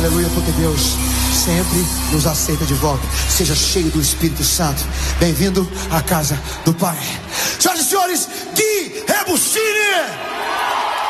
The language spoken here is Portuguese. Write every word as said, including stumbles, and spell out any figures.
Aleluia, porque Deus sempre nos aceita de volta. Seja cheio do Espírito Santo. Bem-vindo à casa do Pai. Senhoras e senhores, Gui Rebustini.